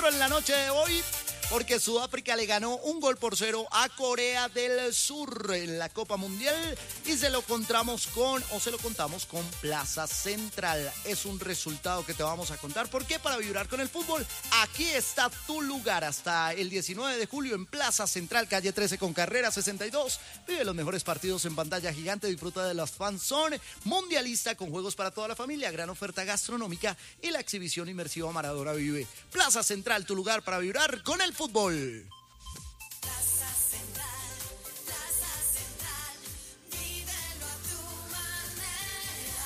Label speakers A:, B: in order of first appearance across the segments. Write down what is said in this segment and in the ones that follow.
A: nosotros en la noche de hoy porque Sudáfrica le ganó 1-0 a Corea del Sur en la Copa Mundial y se lo contamos con Plaza Central. Es un resultado que te vamos a contar. ¿Por qué? Para vibrar con el fútbol. Aquí está tu lugar hasta el 19 de julio en Plaza Central, calle 13 con carrera 62. Vive los mejores partidos en pantalla gigante. Disfruta de las fanzone mundialista con juegos para toda la familia, gran oferta gastronómica y la exhibición inmersiva Maradona Vive. Plaza Central, tu lugar para vibrar con el fútbol.
B: Plaza Central, vívelo a tu manera.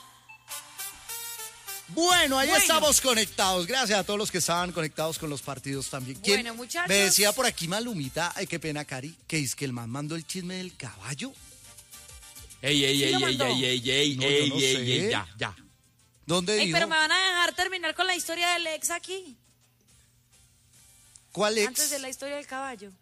A: Bueno, ahí estamos conectados. Gracias a todos los que estaban conectados con los partidos también.
C: Bueno, muchachos.
A: Me decía por aquí Malumita, ay, qué pena, Cari, que es que el man mandó el chisme del caballo.
D: Ey,
A: No, yo no sé.
D: ya.
A: ¿Dónde dijo?
C: Pero me van a dejar terminar con la historia del ex aquí.
A: ¿Cuál ex?
C: Antes de la historia del caballo.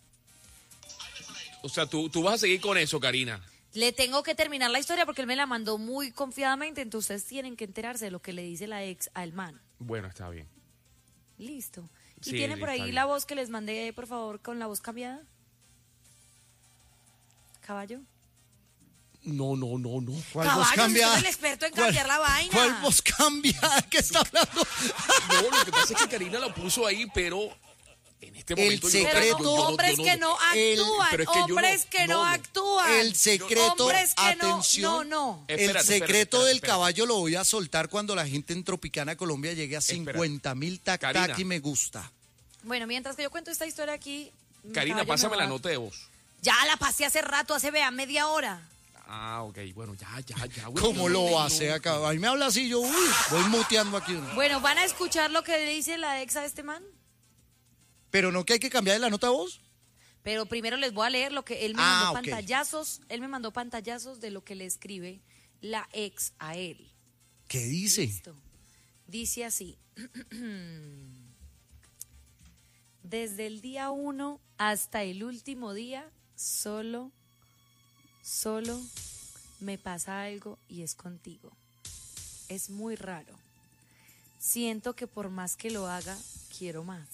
D: O sea, tú vas a seguir con eso, Karina.
C: Le tengo que terminar la historia porque él me la mandó muy confiadamente, entonces ustedes tienen que enterarse de lo que le dice la ex al man.
D: Bueno, está bien.
C: Listo. ¿Y
D: Sí,
C: tienen por
D: está
C: ahí
D: bien.
C: la voz que les mandé, por favor, con la voz cambiada? ¿Caballo?
D: No.
A: ¿Cuál
C: Caballo,
A: voz
C: si
A: cambiada?
C: usted es el experto en cambiar la vaina.
A: ¿Cuál voz cambiada? ¿Qué está hablando?
D: No, lo que pasa es que Karina lo puso ahí, pero en este momento
A: secreto-
C: Pero no, hombres que no actúan,
D: pero es que yo
C: hombres que no actúan.
A: El secreto,
C: Hombres que
A: atención,
C: no.
A: Secreto del
D: Espérate.
A: caballo lo voy a soltar cuando la gente en Tropicana Colombia llegue a 50,000 tac-tac
D: Karina.
A: y me gusta.
C: Bueno, mientras que yo cuento esta historia aquí...
D: Karina,
C: Caballo,
D: pásame
C: me
D: la
C: va-
D: nota de voz.
C: Ya la pasé hace rato, hace media hora.
D: Ah, ok, bueno, ya.
A: ¿Cómo lo va a hacer acá? Ahí me habla así, yo voy muteando aquí.
C: Bueno, ¿van a escuchar lo que le dice la ex a este man?
A: Pero no que hay que cambiar la nota de voz.
C: Pero primero les voy a leer lo que él me
A: Ah,
C: mandó
A: ok.
C: pantallazos. Él me mandó pantallazos de lo que le escribe la ex a él.
A: ¿Qué dice?
C: Listo. Dice así. Desde el día 1 hasta el último día, solo me pasa algo y es contigo. Es muy raro. Siento que por más que lo haga, quiero más.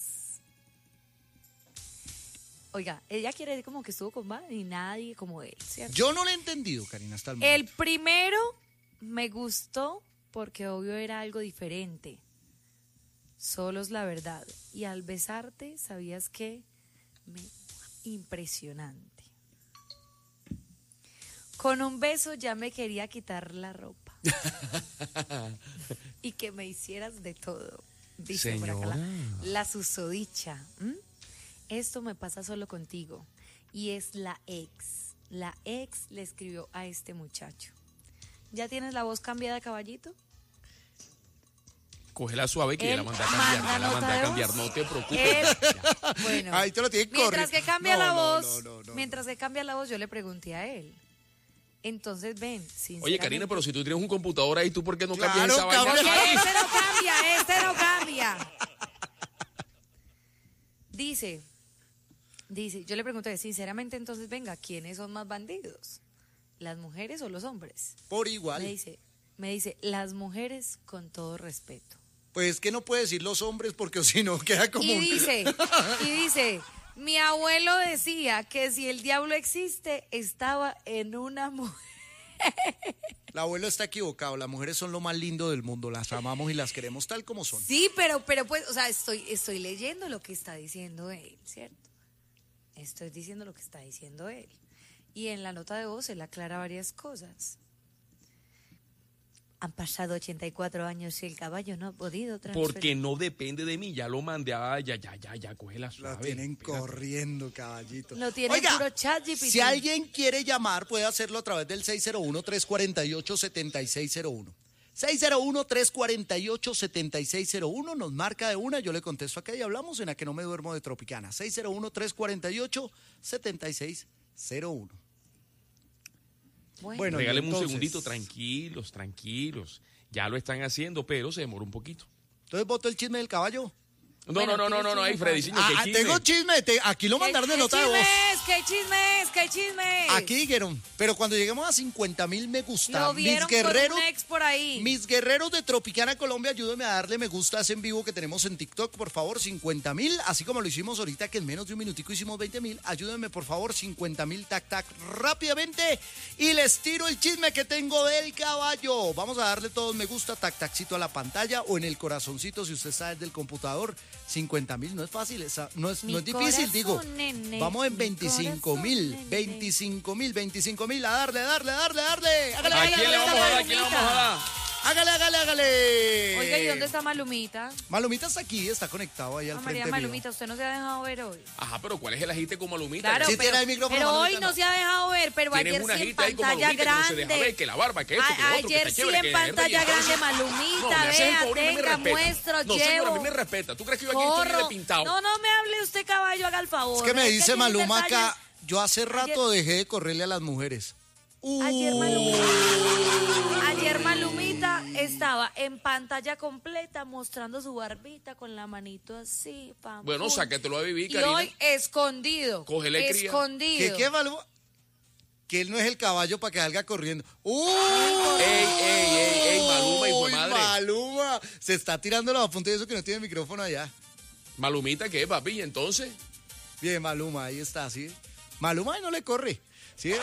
C: Oiga, ella quiere decir como que estuvo con más y nadie como él, ¿cierto?
A: Yo no le he entendido, Karina, hasta el momento.
C: El primero me gustó porque obvio era algo diferente. Solo es la verdad. Y al besarte, ¿sabías qué? Impresionante. Con un beso ya me quería quitar la ropa. Y que me hicieras de todo. Dice por acá la susodicha. Esto me pasa solo contigo. Y es la ex. La ex le escribió a este muchacho. ¿Ya tienes la voz cambiada, caballito?
D: Cógela suave que ya
C: Él
D: la mandé a cambiar.
C: manda
D: Ya la
C: nota
D: mandé a
C: de
D: cambiar,
C: voz.
D: no te preocupes.
C: Bueno,
A: Ahí te lo tiene que
C: mientras
A: correr.
C: que cambia la voz,
A: no.
C: mientras que cambia la voz, yo le pregunté a él. Entonces, ven, sinceramente.
D: Oye, Karina, pero si tú tienes un computador ahí, ¿tú por qué no
A: Claro,
D: cambias esa vaina?
A: cambia.
C: Porque este no cambia. Dice, yo le pregunté, sinceramente, entonces, venga, ¿quiénes son más bandidos? ¿Las mujeres o los hombres?
A: Por igual.
C: Me dice, las mujeres con todo respeto.
A: Pues que no puede decir los hombres porque si no queda como
C: Y dice, mi abuelo decía que si el diablo existe, estaba en una mujer.
A: El abuelo está equivocado, las mujeres son lo más lindo del mundo, las amamos y las queremos tal como son.
C: Sí, pero pues, o sea, estoy leyendo lo que está diciendo él, ¿cierto? Estoy diciendo lo que está diciendo él. Y en la nota de voz él aclara varias cosas. Han pasado 84 años y el caballo no ha podido transferir.
D: Porque no depende de mí, ya lo mandé a... Ya, cógela suave.
A: La tienen
D: espérate.
A: corriendo, caballito.
C: Lo tiene puro ChatGPT.
A: Si alguien quiere llamar, puede hacerlo a través del 601-348-7601. 601-348-7601, nos marca de una, yo le contesto acá y hablamos en A que no me duermo de Tropicana. 601-348-7601.
C: Bueno,
D: Regáleme un
A: entonces-
D: segundito, tranquilos. Ya lo están haciendo, pero se demora un poquito.
A: Entonces, ¿votó el chisme del caballo?
D: No,
C: Bueno,
D: no,
C: tienes
D: ahí
C: chisme,
D: Freddy,
C: Pablo.
D: señor, ¿qué chisme?
A: Tengo chisme, aquí lo mandaron de nota de voz.
C: ¿Qué chismes? ¿Qué chismes?
A: Aquí dijeron, pero cuando lleguemos a 50,000 me gusta,
C: Lo vieron con un ex por ahí.
A: mis guerreros de Tropicana Colombia, ayúdenme a darle me gusta a ese en vivo que tenemos en TikTok, por favor, 50,000, así como lo hicimos ahorita que en menos de un minutico hicimos 20,000, ayúdenme por favor, 50,000 tac rápidamente y les tiro el chisme que tengo del caballo. Vamos a darle todos me gusta, tacito a la pantalla o en el corazoncito si usted está desde el computador. 50,000 no es fácil, no es difícil,
C: corazón,
A: digo.
C: nene,
A: Vamos en
C: mi
A: 25,000,
C: corazón, nene.
A: 25,000, a darle. Hágale,
D: ¿A quién le vamos a dar? ¿A quién le vamos a dar?
A: hágale.
C: Oiga, ¿y dónde está Malumita?
A: Malumita está aquí, está conectado ahí al
C: María
A: frente mío.
C: Malumita, usted no se ha dejado ver hoy.
D: Ajá, pero ¿cuál es el agite con Malumita?
C: Claro,
A: Sí, tiene el micrófono,
C: pero hoy
A: Malumita,
C: no
A: no.
C: se ha dejado ver, pero
D: Tienes
C: ayer
D: una
C: sí en
D: agita ahí con
C: pantalla
D: Malumita que no se deja ver,
C: grande.
D: que la barba, que esto, que lo otro, que
C: Ayer
D: está
C: sí
D: chévere,
C: en
D: que
C: pantalla
D: entonces-
C: grande,
D: No,
C: Malumita,
D: me haces el
C: vea,
D: favor y no me
C: tenga,
D: respeta.
C: muestro,
D: No, señora, a
C: llevo.
D: mí me respeta. ¿Tú crees que yo aquí estoy
C: Corro.
D: de pintado?
C: No me hable usted, caballo, haga el favor.
A: Es que me
C: Es
A: dice
C: tiene
A: Maluma
C: detalles.
A: acá, yo hace rato dejé de correrle a las mujeres.
C: Ayer Malumita estaba en pantalla completa mostrando su barbita con la manito así. Pam,
D: Bueno,
C: pum.
D: sácatelo a vivir,
C: Y
D: Karina.
C: hoy escondido.
D: Cógele cría.
C: Escondido.
A: ¿Qué Maluma? Que él no es el caballo para que salga corriendo.
D: Ey, Maluma, hijo de
A: Uy,
D: madre.
A: Maluma, se está tirando los apuntes de eso que no tiene micrófono allá.
D: Malumita, ¿qué, papi? ¿Y entonces?
A: Bien, Maluma, ahí está, ¿sí? Maluma no le corre, ¿sí?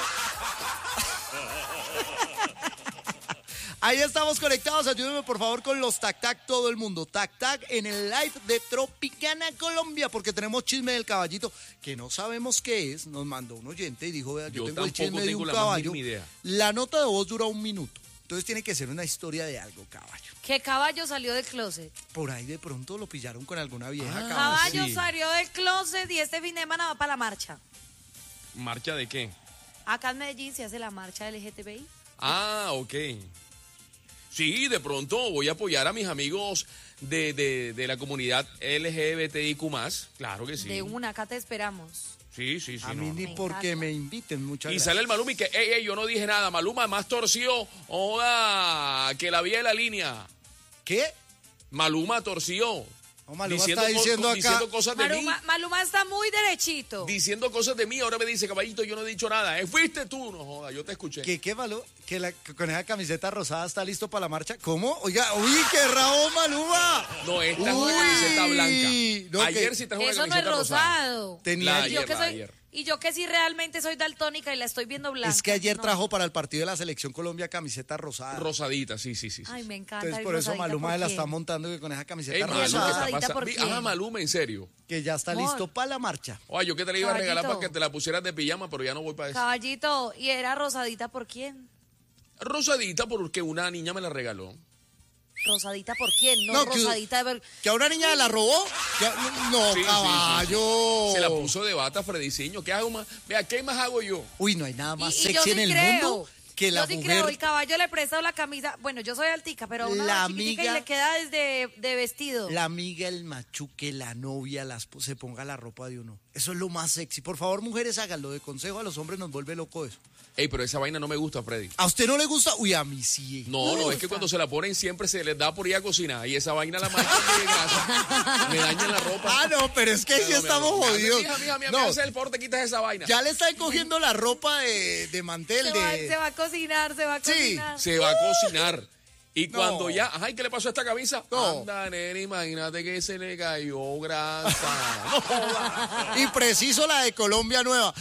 A: Ahí estamos conectados, ayúdenme por favor con los tac todo el mundo. Tac en el live de Tropicana Colombia, porque tenemos chisme del caballito, que no sabemos qué es, nos mandó un oyente y dijo, vea, yo tengo el
D: tampoco
A: chisme de
D: tengo
A: un
D: la más
A: caballo.
D: mínima idea.
A: La nota de voz dura 1 minuto, entonces tiene que ser una historia de algo, caballo.
C: ¿Qué caballo salió del closet?
A: Por ahí de pronto lo pillaron con alguna vieja, caballo.
C: Caballo
D: sí.
C: salió del closet y este fin de semana va para la marcha.
D: ¿Marcha de qué?
C: Acá en Medellín se hace la marcha LGTBI.
D: Ah, ok. Sí, de pronto voy a apoyar a mis amigos de la comunidad LGBTIQ+. Claro que sí.
C: De una, acá te esperamos.
D: Sí,
A: A
D: no,
A: mí
D: no.
A: ni
C: Me
A: porque
C: encanta.
A: me inviten, muchas
D: Y
A: gracias.
D: sale el Maluma y que, ey, yo no dije nada. Maluma más torció, joda, que la vía de la línea.
A: ¿Qué?
D: Maluma torció.
A: No, Maluma está diciendo acá.
D: diciendo cosas de mí.
C: Maluma está muy derechito.
D: Diciendo cosas de mí, ahora me dice, caballito, yo no he dicho nada. Fuiste tú, no joda, yo te escuché.
A: ¿Qué Maluma? Que con esa camiseta rosada está listo para la marcha. ¿Cómo? Oiga, uy, qué rabo, Maluma.
D: No, esta es
A: Uy.
D: una camiseta blanca.
A: No,
D: Ayer
A: que
D: sí trajo una
C: Eso no es
D: camiseta rosada.
C: rosado.
A: tenía
D: La
C: Y yo
D: ayer,
C: que
D: la
C: soy,
D: ayer.
C: y yo que sí realmente soy daltónica y la estoy viendo blanca.
A: Es que ayer
C: No.
A: trajo para el partido de la Selección Colombia camiseta rosada.
D: Rosadita, sí.
C: Ay, me encanta.
A: Entonces
C: ir
A: por eso
C: rosadita,
A: Maluma
C: ¿por
A: la
C: qué?
A: está montando que con esa camiseta
D: Ey,
C: Maluma,
A: rosada,
D: Maluma, ¿qué
C: rosadita,
D: está
C: ¿por
D: pasando?
C: qué?
D: Ah, Maluma, en serio.
A: que ya está
C: Amor.
A: listo para la marcha.
D: Oye, yo que te la iba a regalar
C: Caballito.
D: para que te la pusieras de pijama, pero ya no voy para eso.
C: Caballito, ¿y era rosadita por quién?
D: Rosadita porque una niña me la regaló.
C: ¿Rosadita por quién? No,
A: No, que-
C: rosadita de...
A: ¿Que a una niña la robó? No,
D: Sí, sí,
A: caballo.
D: Se la puso de bata Frediciño. ¿Qué hago más? Vea, ¿qué más hago yo?
A: Uy, no hay nada más
C: Y yo
A: sexy
C: sí
A: en el
C: creo.
A: mundo que la
C: yo sí
A: mujer.
C: creo, el caballo le presta la camisa. Bueno, yo soy altica, pero una
A: La
C: chiquitica
A: amiga-
C: y le queda desde de vestido.
A: La amiga, el machuque, la novia, se ponga la ropa de uno. Eso es lo más sexy. Por favor, mujeres, háganlo. De consejo a los hombres nos vuelve loco eso.
D: Ey, pero esa vaina no me gusta, Freddy.
A: ¿A usted no le gusta? Uy, a mí sí.
D: No, es que cuando se la ponen siempre se les da por ir a cocinar y esa vaina la manchan de grasa. Me dañan la ropa.
A: Ah, no, pero es que ahí sí
D: No,
A: estamos
D: mira,
A: jodidos.
D: Mija,
A: No,
D: me hace el favor, te quitas esa vaina.
A: ya le están cogiendo la ropa de mantel.
C: Se va a cocinar, se va a
A: Sí.
C: cocinar.
D: Se va a cocinar. Y
A: No.
D: cuando ya, ay, ¿qué le pasó a esta camisa?
A: No.
D: Anda, nene, imagínate que se le cayó grasa. No joda.
A: Y preciso la de Colombia Nueva.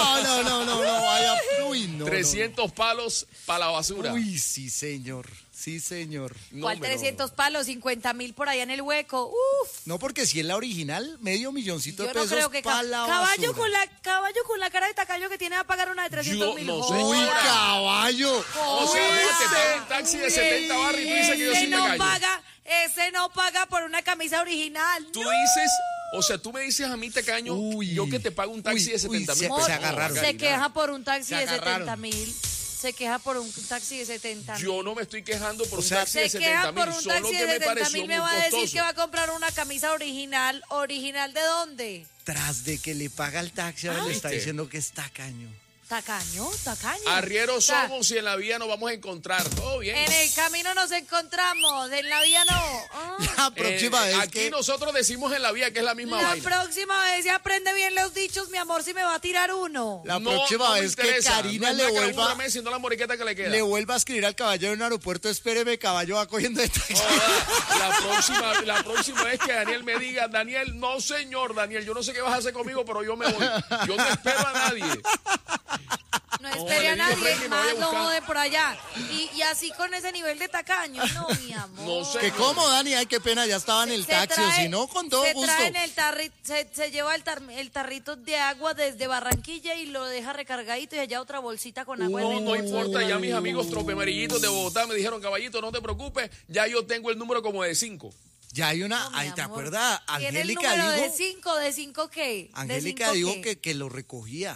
A: No, vaya. Uy, no.
D: 300 palos para la basura.
A: Uy, sí, señor. Sí, señor.
D: No,
C: ¿Cuál
D: hombre, no,
C: 300 palos? 50.000 por allá en el hueco. Uf.
A: No, porque si es la original, medio milloncito
C: Yo
A: de
C: no
A: pesos
C: creo que
A: para la
C: caballo
A: basura.
C: caballo con la cara de tacaño que tiene a pagar una de 300.000.
D: Yo no sé.
A: Uy,
D: Joda.
A: caballo.
D: O sea,
C: Joda.
D: te paga un taxi de 70 barras y tú dices que yo sí me callo.
C: Ese no paga por una camisa original.
D: Tú
C: No.
D: dices, o sea, tú me dices a mí, tacaño,
A: Uy.
D: yo que te pago un taxi
A: Uy,
D: de 70.000
A: uy,
D: pesos.
A: se agarraron.
C: Se
D: Karina.
C: queja por un taxi
A: Se
C: de
A: agarraron.
C: 70.000. Se queja por un taxi de 70.000.
D: Yo no me estoy quejando por
A: O
D: un
A: sea,
D: taxi de
C: Se queja
D: 70.000,
C: por un
D: solo
C: taxi
D: que
C: de
D: me
C: 70.000.
D: pareció
C: Me
D: muy
C: va a decir
D: costoso.
C: que va a comprar una camisa original. ¿Original de dónde?
A: Tras de que le paga el taxi, ahora le está
D: ¿viste?
A: diciendo que es tacaño.
C: Tacaño.
D: Arrieros
C: O sea,
D: somos y en la vida nos vamos a encontrar. Todo bien.
C: en el camino nos encontramos, en la vía no.
A: La próxima vez
D: Aquí
A: que...
D: nosotros decimos en la vida que es la misma
C: La
D: vaina.
C: próxima vez se aprende bien los dichos, mi amor, si me va a tirar uno.
A: La
D: No,
A: próxima
D: no me
A: vez que
D: interesa.
A: Karina
D: No es
A: le
D: la
A: vuelva...
D: calabura, sino la moriqueta que le queda.
A: Le vuelva a escribir al caballero en un aeropuerto, espéreme, caballo va cogiendo de taxi.
D: Joda, la próxima vez que Daniel me diga, Daniel, no señor, Daniel, yo no sé qué vas a hacer conmigo, pero yo me voy. Yo no espero a nadie.
C: No espere a
D: le digo,
C: nadie,
D: Freddy, me voy a
C: más lo
D: buscar.
C: jode por allá. Y así con ese nivel de tacaño, no, mi amor.
D: No sé.
A: Que cómo, Dani, ay, qué pena, ya estaba en el taxi, o si no, con todo gusto.
C: Se lleva el tarrito de agua desde Barranquilla y lo deja recargadito y allá otra bolsita con agua.
D: No,
C: dentro.
D: no importa, ya mis amigos tropemarillitos de Bogotá me dijeron, caballito, no te preocupes, ya yo tengo el número como de 5.
A: Ya hay una,
C: No, mi
A: ay, ¿te
C: amor.
A: acuerdas?
C: ¿Tiene el
A: Angélica
C: número
A: dijo,
C: de 5 qué?
A: Angélica
C: ¿De cinco
A: dijo
C: qué?
A: que lo recogía.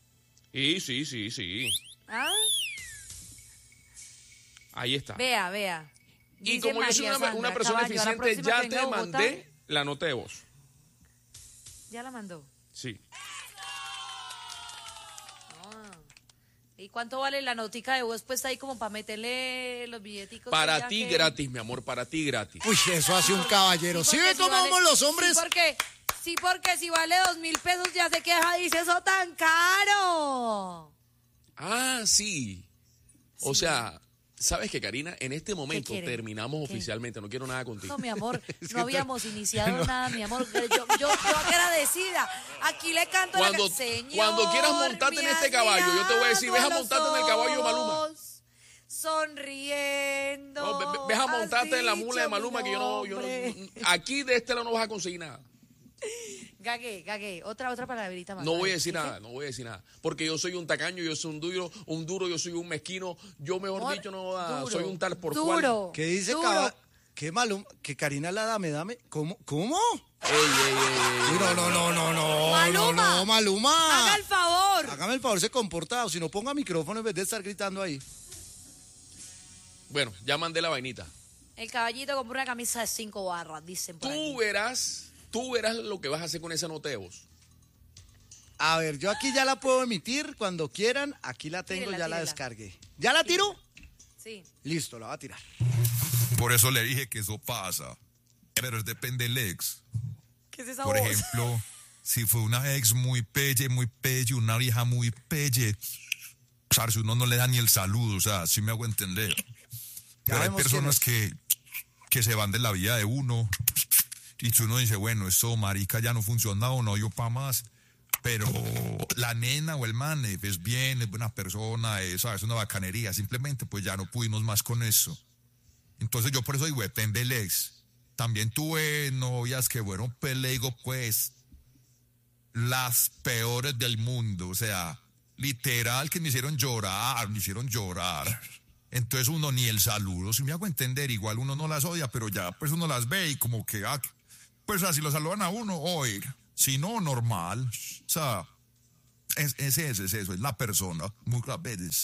D: Sí.
C: ¿Ah?
D: Ahí está.
C: Vea.
D: Y
C: Dice
D: como yo soy
C: María
D: una
C: Sandra
D: persona
C: Caballo, a la
D: eficiente,
C: próxima
D: ya
C: que
D: te
C: venga a Bogotá,
D: mandé la nota de voz.
C: Ya la mandó.
D: Sí.
C: ¿Y cuánto vale la notica de voz puesta ahí como para meterle los billeticos?
D: Para
C: ya
D: ti
C: que-
D: gratis, mi amor, para ti gratis.
A: Uy, eso hace un caballero. ¿Sí
C: porque
A: ve cómo
C: vale-
A: vamos los hombres?
C: Sí, porque si vale 2.000 pesos ya se queja, dice eso tan caro.
D: Ah, sí. O sea, ¿sabes qué, Karina? En este momento
C: quieren?
D: terminamos
C: ¿Qué?
D: oficialmente. No quiero nada contigo.
C: No, mi amor,
A: que
C: no habíamos iniciado nada, mi amor. Yo agradecida. Aquí le canto
D: Cuando-
C: la Señor,
D: cuando quieras montarte en
C: me
D: este
C: has
D: caballo, yo te voy a decir,
C: mirado
D: ves a
C: a
D: montarte en el
C: los
D: caballo, Maluma.
C: ojos, sonriendo.
D: No, ves a montarte
C: has
D: en la mula de
C: dicho
D: Maluma
C: mi
D: que yo no,
C: nombre.
D: aquí de este lado no vas a conseguir nada.
C: Gagué. Otra palabrita más.
D: No voy a
C: ver,
D: decir
C: ¿sí
D: nada, no voy a decir nada. Porque yo soy un tacaño, yo soy un duro, yo soy un mezquino. Yo, mejor
C: Amor,
D: dicho, no
C: duro,
D: soy un tal por
C: duro.
D: cual.
A: ¿Qué dice
C: Duro.
A: ¿Qué Malum? ¿Que Karina la dame? ¿Cómo?
D: Ey.
A: Uy, no,
C: Maluma.
A: no, Maluma.
C: Haga el favor.
A: Hágame el favor, se comporta, o si no ponga micrófono en vez de estar gritando ahí.
D: Bueno, ya mandé la vainita.
C: El caballito compró una camisa de 5 barras, dicen por ahí.
D: Tú verás lo que vas a hacer con esa nota de voz.
A: A ver, yo aquí ya la puedo emitir cuando quieran. Aquí la tengo,
C: Tírela,
A: ya la
C: tírela.
A: descargué. ¿Ya la tiro?
C: Sí.
A: Listo, la va a tirar.
E: Por eso le dije que eso pasa. Pero depende del ex.
C: ¿Qué es esa
E: Por
C: voz?
E: ejemplo, si fue una ex muy pelle, una vieja muy pelle, si uno no le da ni el saludo, o sea, sí me hago entender. Pero hay
A: vemos
E: personas
A: quién
E: que se van de la vida de uno y si uno dice, bueno, eso marica ya no funciona o no, yo pa' más. Pero la nena o el man es bien, es buena persona, es una bacanería, simplemente pues ya no pudimos más con eso. Entonces yo por eso digo, depende del ex. También tuve novias que fueron, pues le digo, pues, las peores del mundo, o sea, literal que me hicieron llorar. Entonces uno ni el saludo, si me hago entender, igual uno no las odia, pero ya pues uno las ve y como que, pues así lo saludan a uno, oiga, si no, normal, o sea, es eso, es la persona, muchas veces.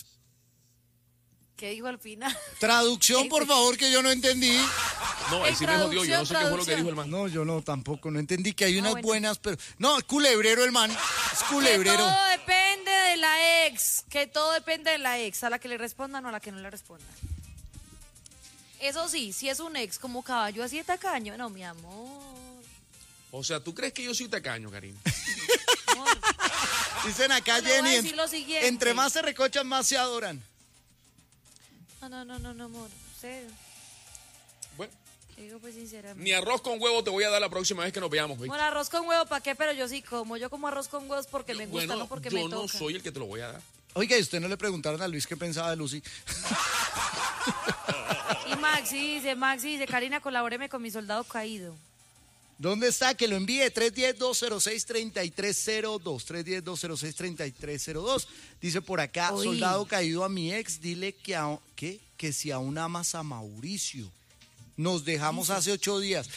C: ¿Qué dijo al final?
A: Traducción, por favor, que yo no entendí.
D: No, ahí sí me jodió, yo no sé qué fue lo que dijo el man.
A: No, yo no, tampoco, no entendí que hay unas
C: bueno.
A: buenas, pero... No, es culebrero el man, es
C: Que
A: culebrero.
C: todo depende de la ex. Que todo depende de la ex. A la que le respondan o a la que no le respondan. Eso sí, si es un ex como caballo así de tacaño, no, mi amor.
D: O sea, ¿tú crees que yo soy tacaño, Karina?
C: Amor.
A: Dicen acá,
C: Bueno, voy a
A: Jenny,
C: decir lo siguiente.
A: entre más se recochan, más se adoran.
C: No, amor. Serio.
D: Bueno,
C: Te digo pues sinceramente.
D: ni arroz con huevo te voy a dar la próxima vez que nos veamos, ¿oíste?
C: Bueno, arroz con huevo, ¿para qué? Pero yo sí como. Yo como arroz con huevos porque me gusta,
D: Bueno,
C: no porque
D: yo
C: me
D: no
C: toca.
D: soy el que te lo voy a dar.
A: Oiga, ¿y usted no le preguntaron a Luis qué pensaba de Lucy?
C: Y Maxi dice, Karina, colabóreme con mi soldado caído.
A: ¿Dónde está? Que lo envíe 310-206-3302. 310-206-3302. Dice por acá,
C: Uy.
A: soldado caído a mi ex, dile que si aún amas a Mauricio. Nos dejamos hace 8 días.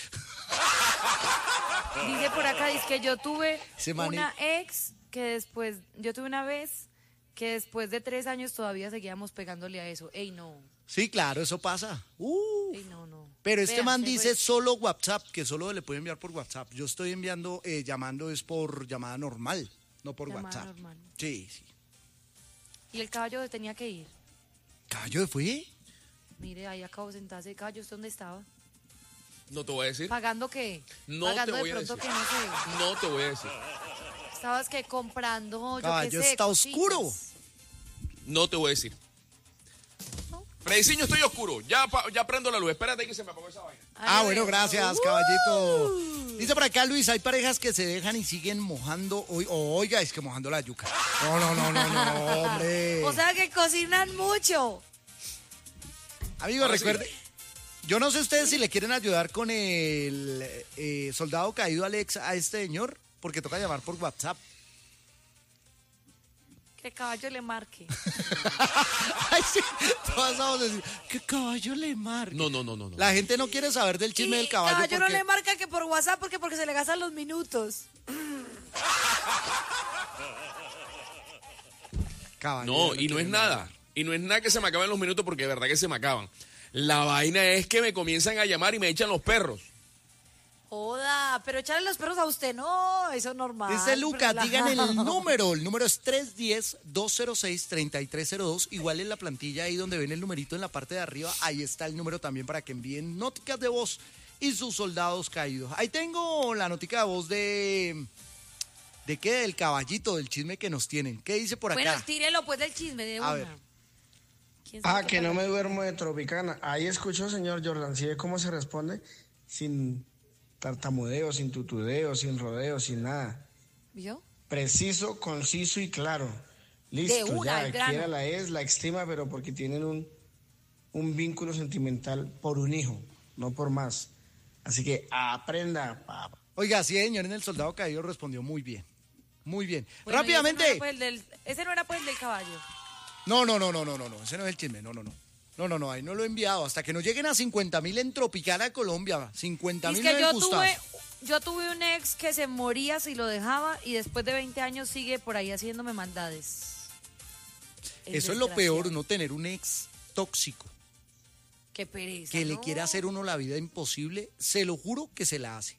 C: Dice por acá, dice que yo tuve
A: Se mane-
C: una ex que después, yo tuve una vez que después de 3 años todavía seguíamos pegándole a eso. Ey, no.
A: Sí, claro, eso pasa.
C: Ey, no.
A: Pero este
C: Vea,
A: man
C: se
A: dice
C: fue.
A: solo WhatsApp, que solo le puede enviar por WhatsApp. Yo estoy enviando, llamando es por llamada normal, no por
C: Llamada
A: WhatsApp.
C: normal.
A: Sí.
C: Y el caballo tenía que ir.
A: ¿Caballo fue?
C: Mire, ahí acabo de sentarse. Caballo, ¿usted dónde estaba?
D: No te voy a decir.
C: ¿Pagando qué?
D: No
C: Pagando
D: te voy
C: de
D: a
C: pronto
D: decir.
C: que no sé.
D: No te voy a decir.
C: Estabas que comprando, yo
A: Caballo,
C: qué sé.
A: está
C: cositas.
A: oscuro.
D: No te voy a decir. Frediciño, estoy oscuro. Ya prendo la luz. Espérate que se me apagó esa vaina.
A: Ah, bueno, gracias, caballito. Dice por acá, Luis, hay parejas que se dejan y siguen mojando. Oiga, es que mojando la yuca. No, hombre.
C: O sea que cocinan mucho.
A: Amigo,
D: Ahora sí.
A: recuerde, yo no sé ustedes si le quieren ayudar con el soldado caído Alex a este señor, porque toca llamar por WhatsApp.
C: Que caballo le marque.
A: Ay, sí, todas vamos a decir, que caballo le marque.
D: No.
A: La gente no quiere saber del chisme del caballo.
C: Caballo no
A: porque-
C: le marca que por WhatsApp porque se le gastan los minutos.
A: Caballo
D: No, y no
A: quiere
D: es nada. Y no es nada que se me acaben los minutos porque de verdad que se me acaban. La vaina es que me comienzan a llamar y me echan los perros.
C: Joda, pero echarle los perros a usted, no, eso es normal.
A: Dice Lucas,
C: relajado.
A: digan el número es 310-206-3302, igual en la plantilla ahí donde ven el numerito en la parte de arriba, ahí está el número también para que envíen noticas de voz y sus soldados caídos. Ahí tengo la notica de voz ¿de qué? Del caballito, del chisme que nos tienen. ¿Qué dice por acá?
C: Bueno, tírelo pues del chisme de
A: A
C: una.
A: ver.
C: ¿Quién sabe qué
F: Que no
C: pasa?
F: me duermo de Tropicana. Ahí escuchó, señor Jordan, ¿sí ve cómo se responde? Sin tartamudeo, sin tutudeo, sin rodeo, sin nada.
C: ¿Vio?
F: Preciso, conciso y claro. Listo,
C: De una, al
F: ya,
C: grano.
F: quiera la es, la estima, pero porque tienen un vínculo sentimental por un hijo, no por más. Así que aprenda, papá.
A: Oiga, sí, señor, en el soldado caído respondió muy bien. Muy bien.
C: Bueno, y
A: Rápidamente.
C: Ese no era pues el del caballo.
A: No, ese no es el chisme, no, ahí no lo he enviado, hasta que no lleguen a 50,000 en Tropicana, Colombia, 50,000
C: Es que
A: me gusta.
C: yo tuve un ex que se moría si lo dejaba y después de 20 años sigue por ahí haciéndome maldades. El
A: Eso es lo peor,
C: desgraciado.
A: no tener un ex tóxico,
C: Qué pereza.
A: que le
C: ¿no?
A: quiere hacer uno la vida imposible, se lo juro que se la hace,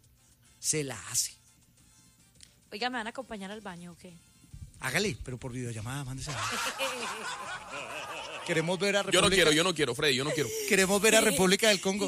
C: Oiga, ¿me van a acompañar al baño o qué?
A: Hágale, pero por videollamada, mándese. Queremos ver a
D: Yo no
A: República.
D: quiero, Freddy, yo no quiero.
A: Queremos ver a República del Congo.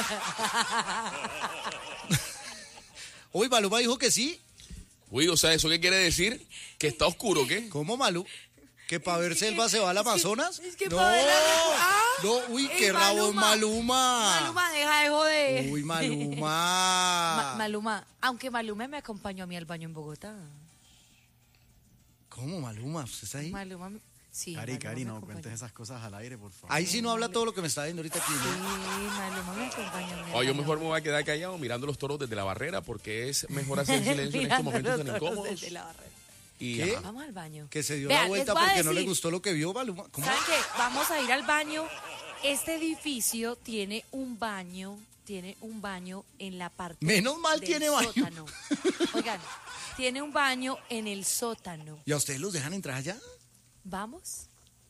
A: Hoy Maluma dijo que sí.
D: Uy, o sea, ¿eso qué quiere decir? ¿Que está oscuro o qué?
A: ¿Cómo, Malú? ¿Que para ver selva se va al Amazonas?
C: es que
A: no,
C: pa' ver
A: no, uy, qué rabo es Maluma.
C: Maluma, deja de joder.
A: Uy, Maluma.
C: Maluma, aunque Maluma me acompañó a mí al baño en Bogotá.
A: ¿Cómo, Maluma? ¿Usted está ahí?
C: Maluma, sí.
G: Cari,
C: Maluma
G: Cari,
C: me
G: no
C: acompañó.
G: cuentes esas cosas al aire, por favor.
A: Ahí sí no habla todo lo que me está diciendo ahorita aquí.
C: Sí,
A: ¿no?
C: Maluma me acompañó a mí al
D: O yo
C: baño.
D: mejor me voy a quedar callado mirando los toros desde la barrera porque es mejor hacer silencio en estos
C: Mirando
D: momentos
C: los
D: tan
C: toros
D: incómodos.
C: desde la barrera.
D: Y,
A: ¿Qué?
D: ajá.
C: Vamos al baño.
A: Que se dio
C: Vean,
A: la vuelta
C: les voy a
A: porque no le
C: decir.
A: gustó lo que vio, Maluma. ¿Cómo?
C: ¿Saben qué? Vamos a ir al baño. Este edificio tiene un baño en la parte
A: Menos mal
C: del
A: tiene baño.
C: sótano. Oigan, tiene un baño en el sótano.
A: ¿Y a ustedes los dejan entrar allá?
C: ¿Vamos?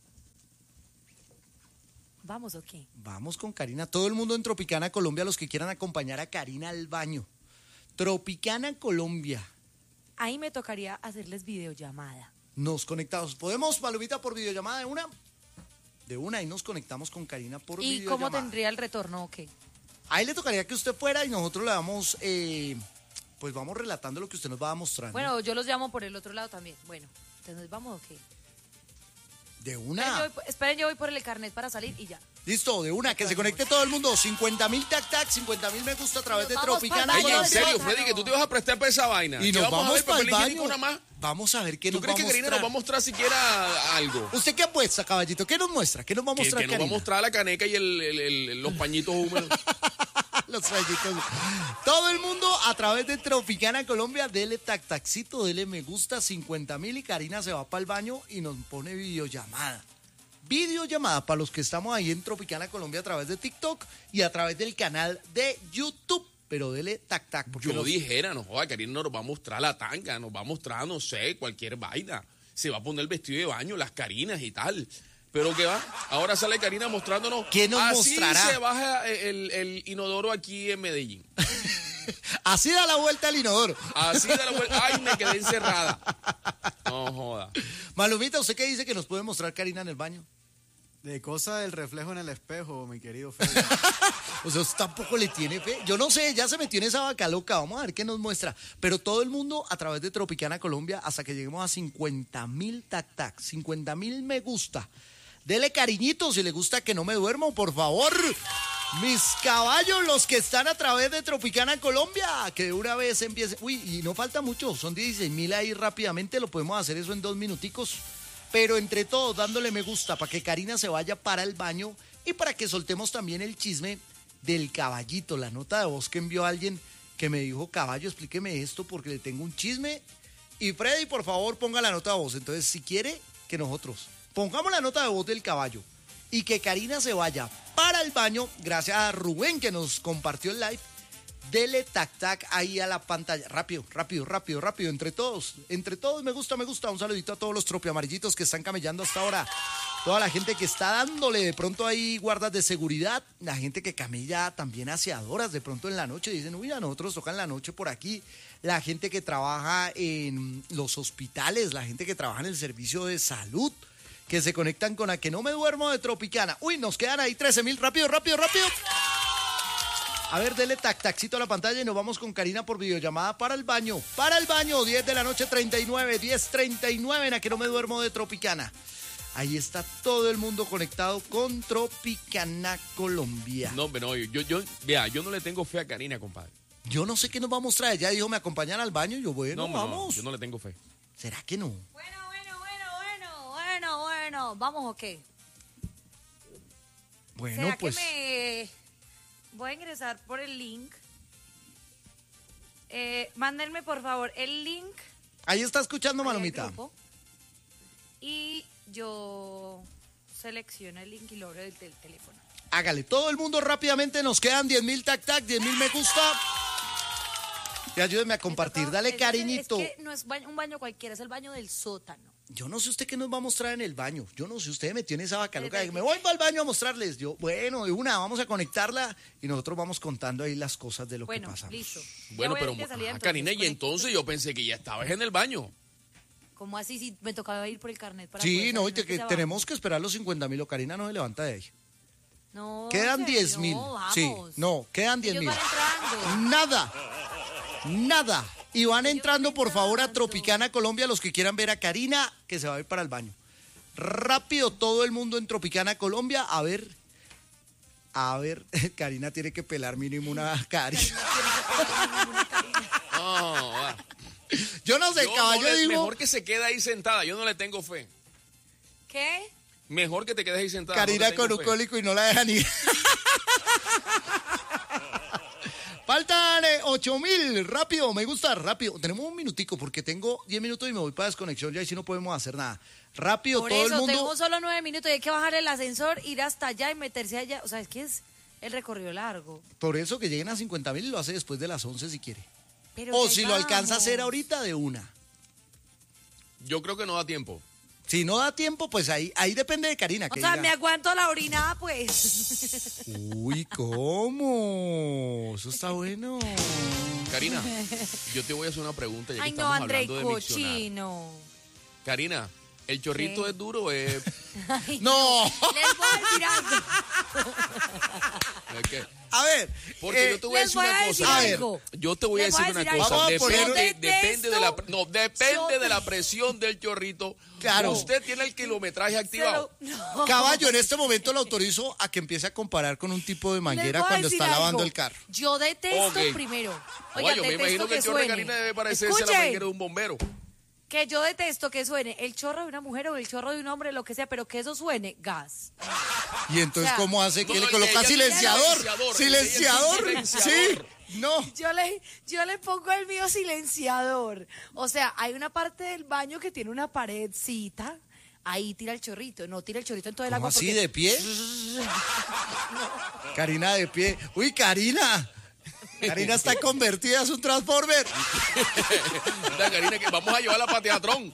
C: ¿Vamos o qué?
A: Vamos con Karina. Todo el mundo en Tropicana, Colombia, los que quieran acompañar a Karina al baño. Tropicana, Colombia.
C: Ahí me tocaría hacerles videollamada.
A: Nos conectamos. ¿Podemos, Palomita, por videollamada de una? De una, y nos conectamos con Karina por
C: ¿Y
A: videollamada.
C: cómo tendría el retorno o qué?
A: Ahí le tocaría que usted fuera y nosotros le vamos, pues vamos relatando lo que usted nos va mostrando.
C: Bueno, yo los llamo por el otro lado también. Bueno, entonces vamos o qué.
A: De una.
C: Esperen, yo voy por el carnet para salir y ya.
A: Listo, de una, que se conecte todo el mundo. 50,000 tac, 50,000 me gusta a través de
C: Nos vamos
A: Tropicana.
C: pa'l
D: Oye,
C: baño
D: en
C: del
D: serio,
C: sótano.
D: Freddy, que tú te vas a prestar para esa vaina.
A: Y
D: ¿Qué
A: nos vamos
D: a ver,
A: para el
D: papel higiénico
A: baño.
D: nada más?
A: Vamos a ver qué
D: ¿Tú
A: nos va a
D: crees que Karina
A: mostrar.
D: nos va a mostrar siquiera algo?
A: ¿Usted qué apuesta, caballito? ¿Qué nos muestra? ¿Qué nos va a
D: Que
A: mostrar
D: nos va a
A: Karina?
D: mostrar la caneca y los pañitos húmedos.
A: Los rayitos. Todo el mundo a través de Tropicana Colombia, dele tactacito, dele me gusta, 50,000 y Karina se va para el baño y nos pone videollamada. Videollamada para los que estamos ahí en Tropicana Colombia a través de TikTok y a través del canal de YouTube. Pero dele tac. Porque
D: Yo dijera, no joda, Karina nos va a mostrar la tanga, nos va a mostrar, no sé, cualquier vaina. Se va a poner el vestido de baño, las Karinas y tal. Pero ¿qué va? Ahora sale Karina mostrándonos.
A: ¿Qué nos
D: así
A: mostrará?
D: se baja el inodoro aquí en Medellín.
A: Así da la vuelta al inodoro.
D: Así de la vuelta. Ay, me quedé encerrada. No joda.
A: Malumita, ¿usted qué dice que nos puede mostrar Karina en el baño?
G: De cosa del reflejo en el espejo, mi querido Fede.
A: O sea, usted tampoco le tiene fe. Yo no sé, ya se metió en esa vaca loca. Vamos a ver qué nos muestra. Pero todo el mundo a través de Tropicana Colombia, hasta que lleguemos a 50,000 tac-tac, 50,000 me gusta. Dele cariñito si le gusta que no me duermo, por favor. Mis caballos, los que están a través de Tropicana Colombia, que de una vez empiecen. Uy, y no falta mucho, son 16,000 ahí rápidamente, lo podemos hacer eso en 2 minuticos. Pero entre todos, dándole me gusta para que Karina se vaya para el baño y para que soltemos también el chisme del caballito, la nota de voz que envió alguien que me dijo, caballo, explíqueme esto porque le tengo un chisme. Y Freddy, por favor, ponga la nota de voz. Entonces, si quiere que nosotros pongamos la nota de voz del caballo y que Karina se vaya para el baño, gracias a Rubén que nos compartió el live, dele tac-tac ahí a la pantalla. Rápido, entre todos, me gusta. Un saludito a todos los tropiamarillitos que están camellando hasta ahora. Toda la gente que está dándole de pronto ahí guardas de seguridad, la gente que camella también aseadoras de pronto en la noche, dicen, uy, a nosotros tocan la noche por aquí. La gente que trabaja en los hospitales, la gente que trabaja en el servicio de salud, que se conectan con A Que No Me Duermo de Tropicana. Uy, nos quedan ahí 13,000, rápido. A ver, dele tac-tacito a la pantalla y nos vamos con Karina por videollamada para el baño. 10 de la noche 39, 10:39 en A Que No Me Duermo de Tropicana. Ahí está todo el mundo conectado con Tropicana Colombia.
D: No, pero yo no le tengo fe a Karina, compadre.
A: Yo no sé qué nos va a mostrar. Ella dijo, ¿me acompañan al baño? Yo, bueno, vamos.
D: Yo no le tengo fe.
A: ¿Será que no?
C: Bueno, ¿vamos o qué?
A: Bueno,
C: ¿Será
A: pues.
C: que me voy a ingresar por el link? Mándenme, por favor, el link.
A: Ahí está escuchando,
C: ahí al
A: Malumita.
C: grupo, y yo selecciono el link y lo abro del teléfono.
A: Hágale, todo el mundo rápidamente, nos quedan 10,000 tac-tac, 10,000 me gusta. Y ayúdenme a compartir, dale cariñito.
C: Es que no es un baño cualquiera, es el baño del sótano.
A: Yo no sé usted qué nos va a mostrar en el baño. Yo no sé, usted metió en esa vaca loca.
C: Espérate.
A: Me voy para el baño a mostrarles. Yo, bueno, de una, vamos a conectarla y nosotros vamos contando ahí las cosas de lo que
C: Bueno,
A: pasa.
C: listo.
D: Bueno,
C: Ya voy
D: pero
C: de salida,
D: Karina, y
C: conecto.
D: entonces yo pensé que ya estabas en el baño.
C: ¿Cómo así? Si me tocaba ir por el carnet para
A: Sí,
C: poder
A: no, y
C: salir,
A: que
C: se
A: tenemos
C: abajo.
A: que esperar los 50,000. Karina no se levanta de ahí.
C: No,
A: Quedan
C: ¿en serio?
A: 10,000.
C: Vamos.
A: Sí, no, quedan
C: Ellos
A: 10,000.
C: van entrando.
A: Nada. Y van
C: Ellos
A: entrando,
C: van
A: por favor, a
C: entrando.
A: Tropicana Colombia, los que quieran ver a Karina, que se va a ir para el baño. Rápido, todo el mundo en Tropicana Colombia. A ver, Karina tiene que pelar mínimo una Karina.
D: No, va.
A: Yo no sé,
D: Yo
A: caballo,
D: no le-
A: digo.
D: Mejor que se quede ahí sentada, yo no le tengo fe.
C: ¿Qué?
D: Mejor que te quedes ahí sentada.
A: Karina
D: no te tengo
A: con un
D: fe.
A: cólico y no la deja ni. Faltan 8,000, rápido, me gusta, rápido. Tenemos un minutico porque tengo 10 minutos y me voy para desconexión ya y si no podemos hacer nada. Rápido,
C: Por
A: todo
C: eso,
A: el mundo.
C: tenemos solo 9 minutos y hay que bajar el ascensor, ir hasta allá y meterse allá. O sea, es que es el recorrido largo.
A: Por eso que lleguen a 50,000 y lo hace después de las 11 si quiere.
C: Pero
A: O
C: ya
A: si lo alcanza a hacer
C: vamos.
A: ahorita de una.
D: Yo creo que no da tiempo.
A: Si no da tiempo, pues ahí depende de Karina.
C: O
A: Que
C: sea,
A: diga,
C: me aguanto la orinada, pues.
A: Uy, ¿cómo? Eso está bueno.
D: Karina, yo te voy a hacer una pregunta ya que
C: Ay, no,
D: estamos
C: André,
D: hablando de miccionar.
C: cochino.
D: Karina, ¿el chorrito
C: ¿Qué?
D: es duro o es...?
C: Ay,
A: No.
C: Les voy a decir algo.
D: es que-
A: A ver.
D: Porque yo te voy a
C: les
D: decir
C: voy
D: una
C: a decir
D: cosa.
C: algo.
D: Yo te voy a
C: Les
D: decir
C: voy a
D: una
C: decir
D: cosa.
A: algo. Vamos a poner-
D: Depende de la
C: Yo
D: depende de la presión del chorrito.
A: Claro.
D: Usted tiene el kilometraje activado.
C: No.
A: Caballo, en este momento lo autorizo a que empiece a comparar con un tipo de
C: Les
A: manguera
C: voy a
A: cuando
C: decir
A: está lavando
C: algo.
A: el carro.
C: Yo detesto
D: Ok.
C: primero.
D: Oye,
C: Oiga,
D: yo me
C: detesto
D: imagino que el chorro de
C: suene.
D: Karina debe parecerse a la
C: Escuchen,
D: manguera de un bombero.
C: que yo detesto que suene el chorro de una mujer o el chorro de un hombre, lo que sea, pero que eso suene gas.
A: Y entonces,
C: O sea,
A: ¿cómo hace? ¿Que
D: no,
A: le
D: no,
A: coloca
D: ella tiene
A: silenciador?
D: silenciador.
A: ¿Silenciador?
D: Ella
A: Sí.
D: tiene silenciador.
A: No.
C: Yo le pongo el mío silenciador. O sea, hay una parte del baño que tiene una paredcita. Ahí tira el chorrito. No tira el chorrito en todo el
A: ¿Cómo
C: agua.
A: así,
C: porque-
A: de pie? Karina de pie. Uy, Karina. Karina está convertida, es un transformer.
D: Da, Karina, que vamos a llevarla para teatrón.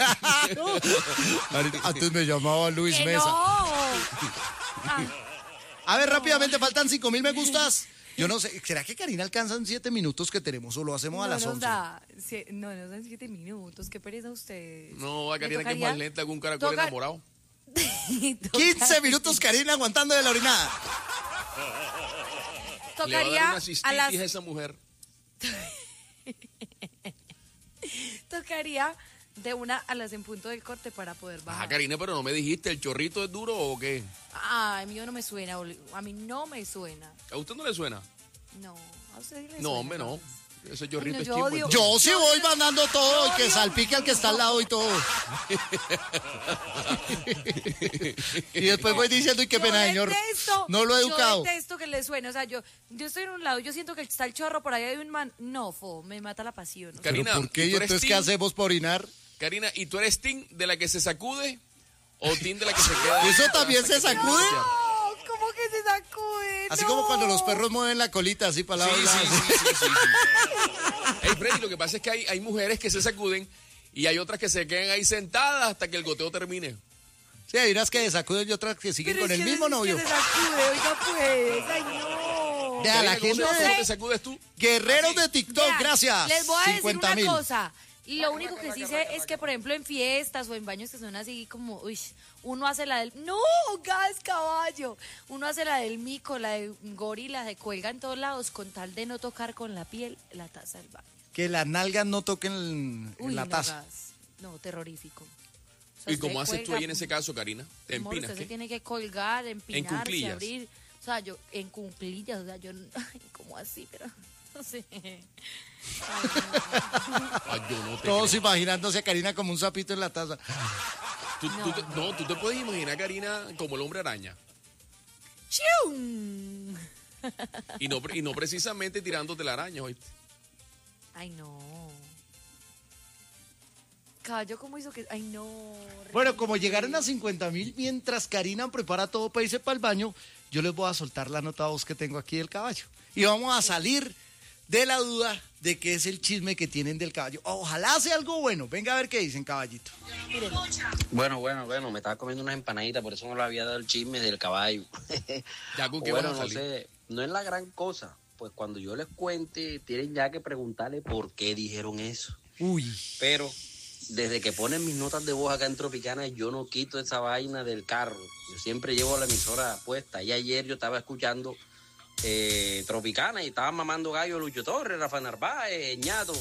A: Antes me llamaba Luis
C: ¡Que
A: Mesa.
C: no!
A: A ver, rápidamente, faltan 5,000 me gustas. Yo no sé, ¿será que Karina alcanza en 7 minutos que tenemos o lo hacemos a las 11?
C: No nos dan 7 minutos. Qué pereza ustedes.
D: No, a
C: ¿Le
D: Karina que es
C: tocaría?
D: más lenta que un caracol
C: Toca-
D: enamorado.
A: 15 minutos Karina aguantando de la orinada.
D: Le va a dar
C: Tocaría
D: una
C: a
D: cistitis
C: las...
D: a esa mujer.
C: Tocaría de 1 a las en punto del corte para poder bajar.
D: Ajá, Karina, pero no me dijiste, ¿el chorrito es duro o qué?
C: Ay, mío no me suena. A mí no me suena.
D: ¿A usted no le suena?
C: No, a usted sí le
D: No,
C: suena,
D: hombre, no.
C: Carlos.
D: Ese chorrito
C: Ay,
D: es
C: no,
D: chimbo.
C: yo odio-
A: Yo sí voy mandando todo y que salpique al que está al lado y todo. Y después voy diciendo, y qué pena, señor. No lo he educado.
C: Yo detesto que le suene. O sea, yo estoy en un lado, yo siento que está el chorro por ahí hay un man. No, me mata la pasión. O sea,
D: Karina,
A: ¿Pero por qué?
D: ¿y
A: ¿Y
D: tú eres
A: entonces qué
D: team?
A: hacemos por orinar?
D: Karina, ¿y tú eres team de la que se sacude o team de la que se queda?
A: ¿Eso también se sacude?
C: no, ¿cómo que se sacude?
A: Así
C: No.
A: como cuando los perros mueven la colita así para la
D: Sí, sí. Hey, Freddy, lo que pasa es que hay mujeres que se sacuden y hay otras que se quedan ahí sentadas hasta que el goteo termine.
A: Sí, hay unas que sacuden y otras que siguen
C: Pero
A: con
C: es
A: el
C: que
A: mismo
C: es que
A: novio.
C: se sacude, oiga pues. Ay, no.
A: Vea, la
D: Karina, ¿cómo
A: gente
D: te
A: de
D: sacudes tú?
A: Guerreros
D: Así.
A: de TikTok,
C: Vean,
A: gracias.
C: Les voy a decir
A: 50,000.
C: una cosa. Lo único que sí sé es que, por ejemplo, en fiestas o en baños que son así como, uy, uno hace la del, no, gas, caballo. Uno hace la del mico, la de gorila, se cuelga en todos lados con tal de no tocar con la piel la taza del baño.
A: Que las nalgas no toquen en
C: Uy,
A: la
C: no,
A: taza.
C: gas. No, terrorífico. O sea,
D: ¿Y cómo
C: usted
D: haces tú
C: cuelga,
D: ahí en ese caso, Karina? ¿Te
C: amor,
D: empinas?
C: usted se
D: ¿Qué?
C: tiene que colgar, empinarse,
D: cuclillas.
C: abrir. O sea, yo, en cuclillas, o sea, yo, ay, ¿cómo así? Pero, no sé. Ay, no.
D: Ay, yo no te
A: Todos
D: creo.
A: imaginándose a Karina como un sapito en la taza.
D: Tú te puedes imaginar a Karina como el hombre araña.
C: ¡Chium!
D: Y no precisamente tirándote la araña, ¿oíste?
C: Ay, no. Caballo, ¿cómo hizo que...? Ay, no.
A: Bueno, como llegaron a 50,000, mientras Karina prepara todo para irse para el baño, yo les voy a soltar la nota voz que tengo aquí del caballo. Y vamos a salir de la duda de qué es el chisme que tienen del caballo. Ojalá sea algo bueno. Venga a ver qué dicen, caballito.
H: Bueno, me estaba comiendo unas empanaditas, por eso no le había dado el chisme del caballo.
D: Ya con qué
H: Bueno,
D: van a
H: no
D: salir.
H: sé, no es la gran cosa. Pues cuando yo les cuente, tienen ya que preguntarle por qué dijeron eso.
A: Uy.
H: Pero desde que ponen mis notas de voz acá en Tropicana, yo no quito esa vaina del carro. Yo siempre llevo la emisora puesta. Y ayer yo estaba escuchando Tropicana y estaban mamando gallo Lucho Torres, Rafa Narváez, Ñato.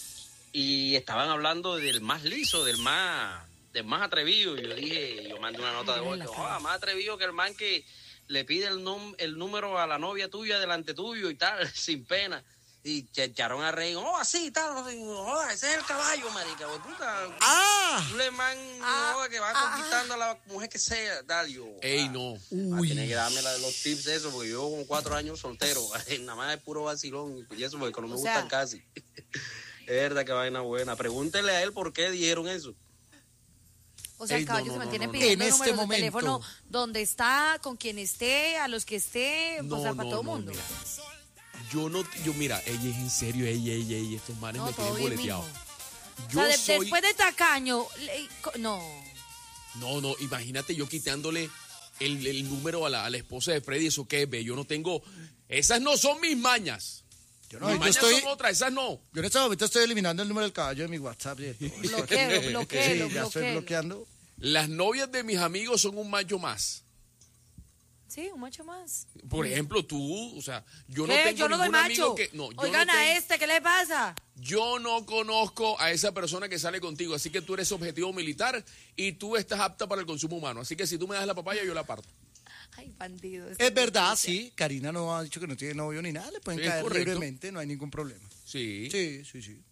H: Y estaban hablando del más liso, del más atrevido. Yo dije, yo mandé una nota de voz, que, más atrevido que el man que le pide el número a la novia tuya delante tuyo y tal, sin pena. Y se echaron a reír, así, tal, ese es el caballo, marica, güey, puta.
A: ¡Ah!
H: Tú le man, que va conquistando a la mujer que sea, tal, yo.
D: Ey, no.
H: Tienes que darme los tips de eso, porque yo con 4 años soltero, nada más es puro vacilón, y eso porque no me
C: O
H: gustan
C: sea,
H: casi. Es verdad que vaina buena. Pregúntele a él por qué dijeron eso.
C: O sea,
A: Ey,
C: el caballo
A: no,
C: se
A: no,
C: mantiene
A: no, no.
C: pidiendo
A: En este
C: números de
A: momento.
C: teléfono donde está, con quien esté, a los que esté, o sea, para todo el mundo.
D: mira. Mira, ella es en serio, ella, estos manes
C: No,
D: me
C: todo
D: tienen
C: bien,
D: boleteado.
C: mijo.
D: Yo
C: O sea,
D: soy...
C: después de tacaño, no.
D: No, imagínate yo quitándole el número a la esposa de Freddy, eso qué ve, yo no tengo... Esas no son mis mañas.
A: Yo no,
D: mis
A: yo
D: mañas
A: estoy...
D: son otras, esas no.
A: Yo en este momento estoy eliminando el número del caballo de mi WhatsApp. Y de todo.
C: Bloqueo,
A: Sí, ya estoy bloqueando.
D: Las novias de mis amigos son un macho más.
C: Sí, un macho más.
D: Por ejemplo, tú, o sea, yo no
C: ¿Qué?
D: tengo
C: Yo no doy
D: ningún
C: macho.
D: amigo que... No, yo
C: Oigan
D: no
C: a
D: tengo-
C: este, ¿qué le pasa?
D: Yo no conozco a esa persona que sale contigo, así que tú eres objetivo militar y tú estás apta para el consumo humano. Así que si tú me das la papaya, yo la parto.
C: Ay, bandido.
A: Es verdad, sí. Karina no ha dicho que no tiene novio ni nada. Le pueden
D: Sí, es
A: caer
D: correcto.
A: libremente, no hay ningún problema.
D: Sí.
A: Sí.